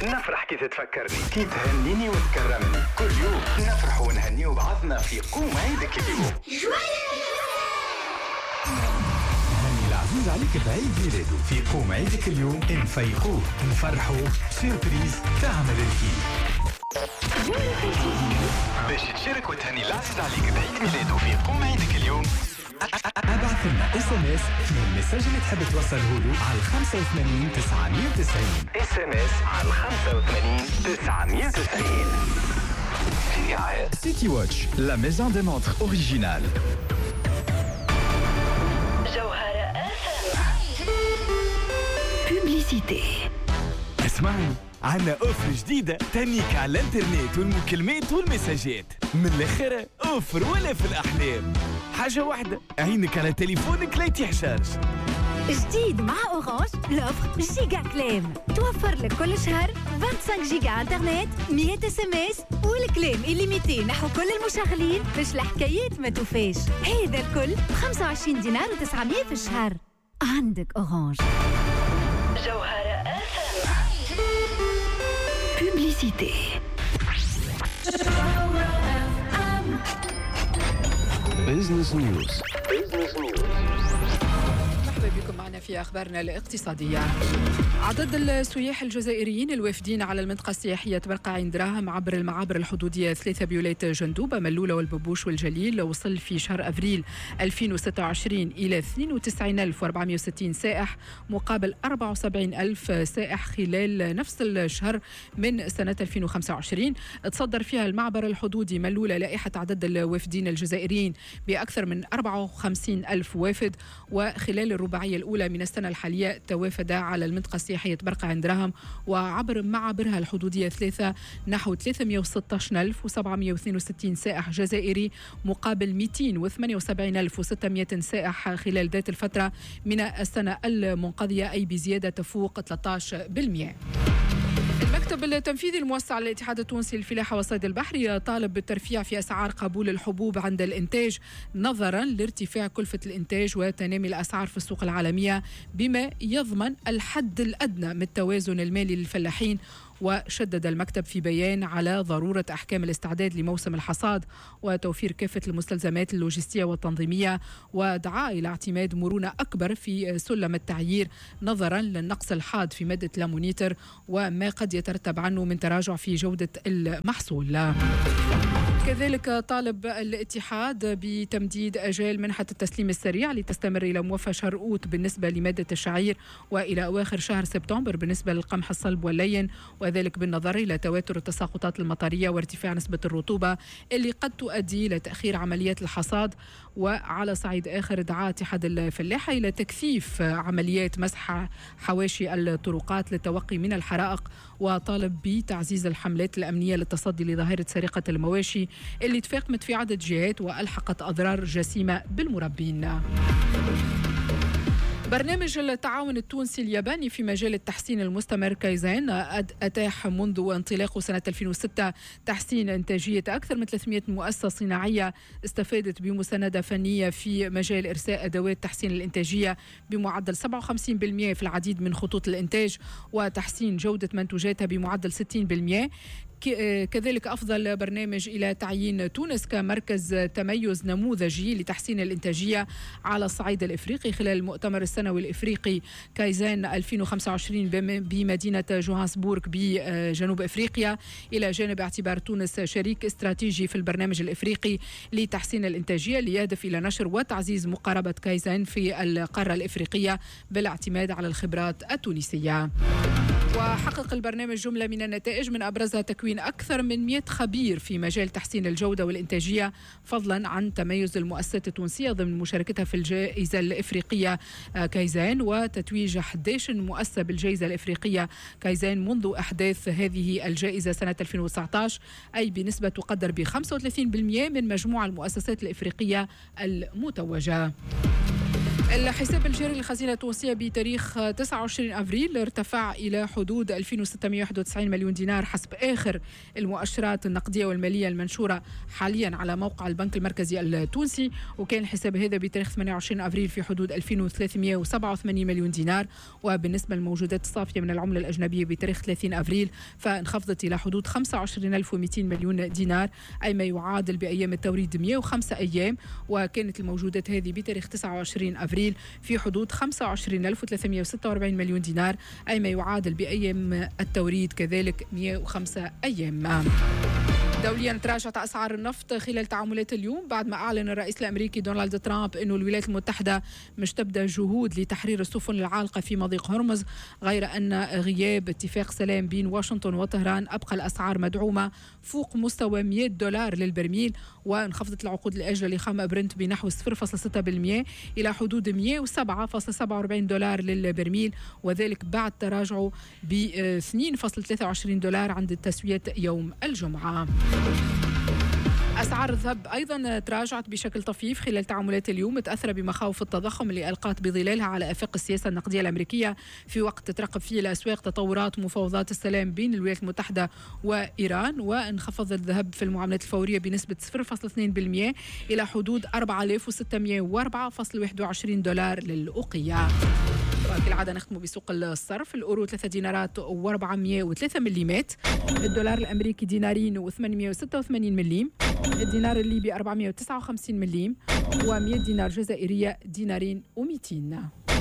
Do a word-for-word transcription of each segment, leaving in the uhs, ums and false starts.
نفرح كي تتفكرني، كي تهنيني وتكرمني. كل يوم نفرح ونهنيو بعضنا في قوم عيدك اليوم. هني العزيز عليك بعيد ميلاده في قوم عيدك اليوم. نفيقوه نفرحوه سيربريز تعمل الكيف. باش تشارك وتهني العزيز عليك بعيد ميلاده في قوم عيدك اليوم، ابعث لنا اس ام اس فيه المساج اللي تحب توصله له على خمسة وثمانين تسعمية وتسعين. اس ام اس على خمسة وثمانين تسعمية وتسعين. سيتي واتش لا ميزون دي مونتر اوريجينال. جوهرة بوبليسيتي. اسمعني، عنا اوفر جديدة تنيك على الانترنت والمكالمات والمساجات. من الاخر اوفر ولا في الاحلام. حاجة واحدة، عينك على تليفونك لا يتحشرش. جديد مع أورانج لوفر جيجا كلام، توفر لك كل شهر خمسة وعشرين جيجا انترنت، مية اس ام اس والكلام إليميتي نحو كل المشغلين باش الحكايات ما توفاش. هذا الكل ب خمسة وعشرين دينار وتسعمية في الشهر. عندك أورانج. جوهرة بوبليسيتي. بيزنس نيوز. بيزنس نيوز. مرحبا بكم معنا في أخبارنا الاقتصادية. عدد السياح الجزائريين الوافدين على المنطقة السياحية برقة عين دراهم عبر المعابر الحدودية ثلاثة بيولات جندوبة ملولة والببوش والجليل وصل في شهر أفريل ألفين وستة وعشرين إلى اثنين وتسعين ألف وأربعمائة وستين سائح مقابل أربعة وسبعين ألف سائح خلال نفس الشهر من سنة ألفين وخمسة وعشرين. تصدر فيها المعبر الحدودي ملولة لائحة عدد الوافدين الجزائريين بأكثر من أربعة وخمسين ألف وافد، وخلال الرباعية الأولى من السنة الحالية توافد على المنطقة السياحية برقة عين دراهم وعبر معابرها الحدودية ثلاثة نحو ثلاثمائة وستة عشر ألف وسبعمائة واثنين وستين سائح جزائري مقابل مئتين وثمانية وسبعين ألف وستمائة سائح خلال ذات الفترة من السنة المنقضية، أي بزيادة تفوق ثلاثة عشر بالمئة. المكتب التنفيذي الموسع للاتحاد التونسي للفلاحة والصيد البحري طالب بالترفيع في أسعار قبول الحبوب عند الإنتاج نظرا لارتفاع كلفة الإنتاج وتنامي الأسعار في السوق العالمية، بما يضمن الحد الأدنى من التوازن المالي للفلاحين. وشدد المكتب في بيان على ضرورة أحكام الاستعداد لموسم الحصاد وتوفير كافة المستلزمات اللوجستية والتنظيمية، ودعا إلى اعتماد مرونة أكبر في سلم التعيير نظرا للنقص الحاد في مادة لامونيتر وما قد يترتب عنه من تراجع في جودة المحصول. كذلك طالب الاتحاد بتمديد أجال منحة التسليم السريع لتستمر إلى موفى شهر أوت بالنسبة لمادة الشعير وإلى أواخر شهر سبتمبر بالنسبة للقمح الصلب واللين، وذلك بالنظر إلى تواتر التساقطات المطرية وارتفاع نسبة الرطوبة اللي قد تؤدي إلى تأخير عمليات الحصاد. وعلى صعيد آخر دعا اتحاد الفلاحة إلى تكثيف عمليات مسح حواشي الطرقات للتوقي من الحرائق، وطالب بتعزيز الحملات الأمنية للتصدي لظاهرة سرقة المواشي اللي تفاقمت في عدة جهات وألحقت أضرار جسيمة بالمربين. برنامج التعاون التونسي الياباني في مجال التحسين المستمر كايزان أتاح منذ انطلاقه سنة ألفين وستة تحسين إنتاجية أكثر من ثلاثمائة مؤسسة صناعية استفادت بمساندة فنية في مجال إرساء أدوات تحسين الإنتاجية بمعدل سبعة وخمسين بالمئة في العديد من خطوط الإنتاج وتحسين جودة منتوجاتها بمعدل ستين بالمئة. كذلك أفضل برنامج إلى تعيين تونس كمركز تميز نموذجي لتحسين الإنتاجية على الصعيد الإفريقي خلال المؤتمر السنوي الإفريقي كايزان ألفين وخمسة وعشرين بمدينة جوهانسبورغ بجنوب إفريقيا، إلى جانب اعتبار تونس شريك استراتيجي في البرنامج الإفريقي لتحسين الإنتاجية ليهدف إلى نشر وتعزيز مقاربة كايزان في القارة الإفريقية بالاعتماد على الخبرات التونسية. وحقق البرنامج جملة من النتائج من أبرزها تكوين أكثر من مئة خبير في مجال تحسين الجودة والإنتاجية، فضلا عن تميز المؤسسات التونسية ضمن مشاركتها في الجائزة الإفريقية كايزان، وتتويج أحد عشر مؤسسة بالجائزة الإفريقية كايزان منذ أحداث هذه الجائزة سنة ألفين وتسعة عشر، أي بنسبة تقدر ب خمسة وثلاثين بالمئة من مجموع المؤسسات الإفريقية المتوجة. الحساب الجاري للخزينة التونسية بتاريخ تسعة وعشرين أفريل ارتفع إلى حدود ألفين وستمائة وواحد وتسعين مليون دينار حسب آخر المؤشرات النقدية والمالية المنشورة حاليا على موقع البنك المركزي التونسي. وكان الحساب هذا بتاريخ ثمانية وعشرين أفريل في حدود ألفين وثلاثمائة وسبعة وثمانين مليون دينار. وبالنسبة للموجودات الصافية من العملة الأجنبية بتاريخ ثلاثين أفريل فانخفضت إلى حدود خمسة وعشرين ألف ومئتين مليون دينار، أي ما يعادل بأيام التوريد مئة وخمسة أيام. وكانت الموجودات هذه بتاريخ تسعة وعشرين أفريل في حدود خمسة وعشرين ألف وثلاثمائة وستة وأربعين مليون دينار، أي ما يعادل بأيام التوريد كذلك مئة وخمسة أيام. دوليا تراجعت أسعار النفط خلال تعاملات اليوم بعد ما أعلن الرئيس الأمريكي دونالد ترامب أنه الولايات المتحدة مش تبدأ جهود لتحرير السفن العالقة في مضيق هرمز، غير أن غياب اتفاق سلام بين واشنطن وطهران أبقى الأسعار مدعومة فوق مستوى مئة دولار للبرميل. وانخفضت العقود الآجلة لخام برنت بنحو صفر فاصلة ستة بالمئة إلى حدود مئة وسبعة فاصلة سبعة وأربعين دولار للبرميل، وذلك بعد تراجعه ب اثنين فاصلة ثلاثة وعشرين دولار عند التسوية يوم الجمعة. أسعار الذهب أيضا تراجعت بشكل طفيف خلال تعاملات اليوم، متأثرة بمخاوف التضخم اللي ألقت بظلالها على آفاق السياسة النقدية الأمريكية في وقت تترقب فيه الأسواق تطورات مفاوضات السلام بين الولايات المتحدة وإيران. وانخفض الذهب في المعاملات الفورية بنسبة صفر فاصلة اثنين بالمئة إلى حدود أربعة آلاف وستمائة وأربعة فاصلة واحد وعشرين دولار للأوقية. وكالعادة نختم بسوق الصرف. الأورو ثلاثة دينارات وأربعمائة وثلاثة مليمات، الدولار الأمريكي دينارين وثمانمائة وستة وثمانين مليم، الدينار الليبي أربعمائة وتسعة وخمسين مليم، ومئة دينار جزائرية دينارين ومئتين.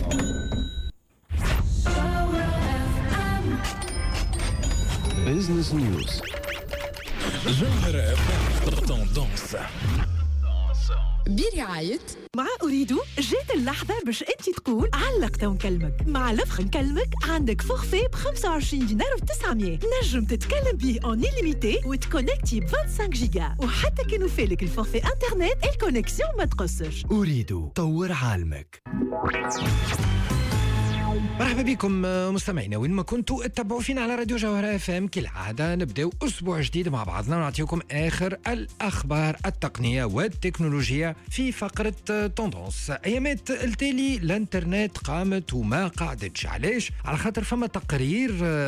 بيزنس نيوز. جوهرة تندونس برعاية مع أريد. جات اللحظة باش أنت تقول علقت ونكلمك. مع لفخ نكلمك عندك فورفي ب خمسة وعشرين دينار وتسعمائة، نجم تتكلم به اون إليميتي وتكونكتي ب خمسة وعشرين جيجا، وحتى كي نوفيلك الفورفي انترنت الكونكسيون ما تقصش. أريد طور عالمك. مرحبا بكم مستمعينا وين ما كنتوا اتبعوا فينا على راديو جوهرة اف ام. كالعادة نبداو أسبوع جديد مع بعضنا ونعطيكم آخر الأخبار التقنية والتكنولوجيا في فقرة توندونس. أيامات التالي الانترنت قامت وما قعدتش. علاش؟ على خاطر فما تقرير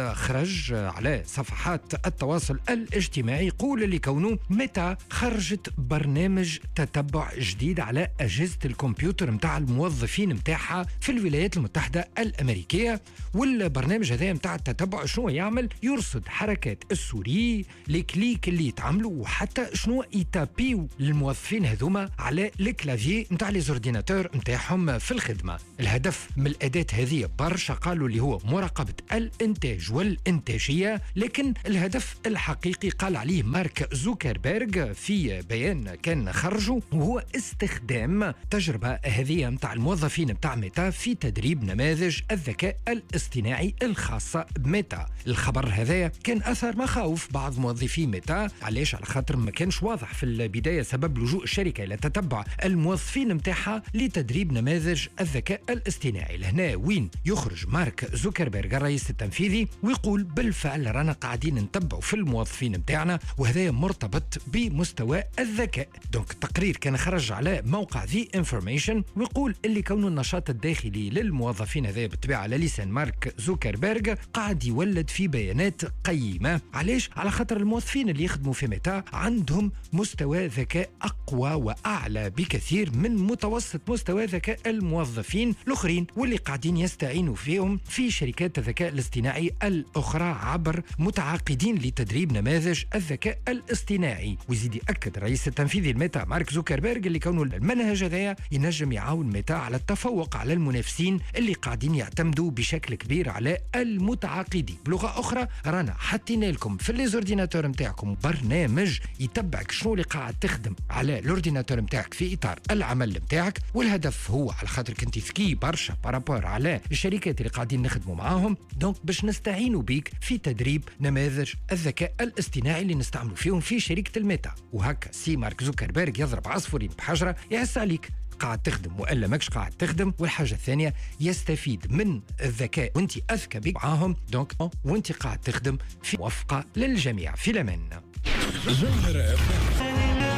خرج على صفحات التواصل الاجتماعي يقول اللي كونه ميتا خرجت برنامج تتبع جديد على أجهزة الكمبيوتر متاع الموظفين متاعها في الولايات المتحدة الأمريكية. والبرنامج هذا متاع التتبع شنو يعمل؟ يرصد حركات السوري، الكليك اللي يتعملوا، وحتى شنو يتابيو الموظفين هذوما على الكلافيي متاع لي زورديناتور متاعهم في الخدمة. الهدف من الأداة هذه برشا قالوا اللي هو مراقبة الإنتاج والإنتاجية، لكن الهدف الحقيقي قال عليه مارك زوكربيرغ في بيان كان خرجه، وهو استخدام تجربة هذه متاع الموظفين متاع ميتا في تدريب نماذج الذكاء الاصطناعي الخاصة بميتا. الخبر هذا كان أثر مخاوف بعض موظفي ميتا. علاش؟ على خاطر ما كانش واضح في البداية سبب لجوء الشركة إلى تتبع الموظفين متاعها لتدريب نماذج الذكاء الاصطناعي. لهنا وين يخرج مارك زوكربيرغ الرئيس التنفيذي ويقول بالفعل رانا قاعدين نتبعوا في الموظفين متاعنا، وهذا مرتبط بمستوى الذكاء. دونك التقرير كان خرج على موقع ذي انفورميشن ويقول اللي كون النشاط الداخلي للموظفين هذا بالطبيعة على لسان مارك زوكربيرغ قاعد يولد في بيانات قيمة. علاش؟ على خاطر الموظفين اللي يخدموا في ميتا عندهم مستوى ذكاء أقوى وأعلى بكثير من متوسط مستوى ذكاء الموظفين الآخرين واللي قاعدين يستعينوا فيهم في شركات الذكاء الاصطناعي الأخرى عبر متعاقدين لتدريب نماذج الذكاء الاصطناعي. ويزيد يأكد الرئيس التنفيذي الميتا مارك زوكربيرغ اللي كونه المنهج هذا ينجم يعاون ميتا على التفوق على المنافسين اللي قاعدين يعتمدوا بشكل كبير على المتعاقدين. بلغة أخرى رانا حطينا لكم في الليزورديناتور متاعكم برنامج يتبعك شنو اللي قاعد تخدم على الاورديناتور متاعك في إطار العمل متاعك، والهدف هو على خاطر كنتي ذكي برشا بارابور على الشركات اللي قاعدين نخدموا معاهم، دونك باش نستعينوا بيك في تدريب نماذج الذكاء الاصطناعي اللي نستعملوا فيهم في شركة الميتا. وهكا سي مارك زوكربيرغ يضرب عصفورين بحجرة، يحس عليك قاعد تخدم وإلا ماكش قاعد تخدم. والحاجة الثانية يستفيد من الذكاء وانت أذكى بك معاهم، دونك وانت قاعد تخدم في موافقة للجميع. في الأمان. جوهرة